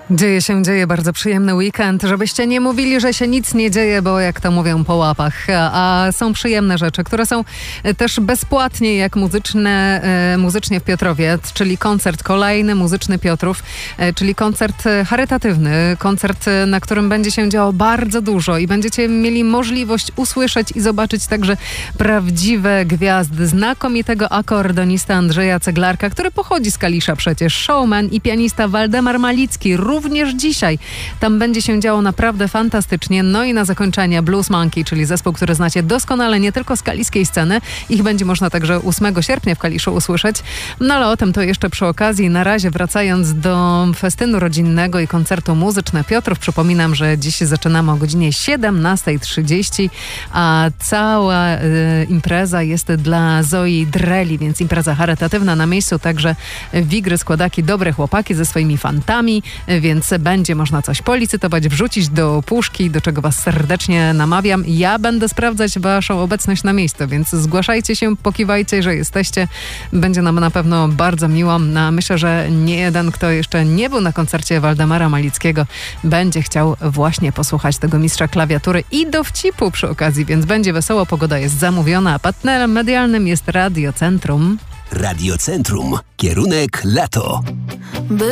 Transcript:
Dzieje bardzo przyjemny weekend, żebyście nie mówili, że się nic nie dzieje, bo jak to mówią po łapach, a są przyjemne rzeczy, które są też bezpłatnie jak muzycznie w Piotrowie, czyli koncert kolejny muzyczny Piotrów, czyli koncert charytatywny, koncert, na którym będzie się działo bardzo dużo i będziecie mieli możliwość usłyszeć i zobaczyć także prawdziwe gwiazdy, znakomitego akordonista Andrzeja Ceglarka, który pochodzi z Kalisza przecież, showman i pianista Waldemar Malicki, również dzisiaj. Tam będzie się działo naprawdę fantastycznie. No i na zakończenie Blues Monkey, czyli zespół, który znacie doskonale nie tylko z kaliskiej sceny. Ich będzie można także 8 sierpnia w Kaliszu usłyszeć. No ale o tym to jeszcze przy okazji. Na razie wracając do festynu rodzinnego i koncertu Muzyczne Piotrów. Przypominam, że dziś zaczynamy o godzinie 17:30, a cała impreza jest dla Zoi Dreli, więc impreza charytatywna na miejscu. Także Wigry, składaki, dobre chłopaki ze swoimi fantami, więc będzie można coś policytować, wrzucić do puszki, do czego was serdecznie namawiam. Ja będę sprawdzać waszą obecność na miejscu, więc zgłaszajcie się, pokiwajcie, że jesteście. Będzie nam na pewno bardzo miło. Myślę, że nie jeden, kto jeszcze nie był na koncercie Waldemara Malickiego, będzie chciał właśnie posłuchać tego mistrza klawiatury i dowcipu przy okazji, więc będzie wesoło, pogoda jest zamówiona, a partnerem medialnym jest Radio Centrum. Radio Centrum. Kierunek lato.